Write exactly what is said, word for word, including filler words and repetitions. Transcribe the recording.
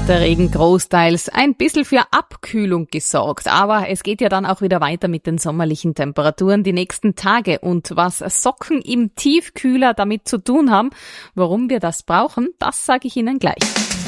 der Regen großteils ein bisschen für Abkühlung gesorgt. Aber es geht ja dann auch wieder weiter mit den sommerlichen Temperaturen die nächsten Tage. Und was Socken im Tiefkühler damit zu tun haben, warum wir das brauchen, das sage ich Ihnen gleich.